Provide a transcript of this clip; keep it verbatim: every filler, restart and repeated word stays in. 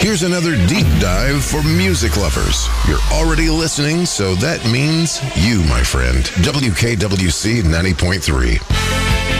Here's another deep dive for music lovers. You're already listening, so that means you, my friend. W K W C ninety point three.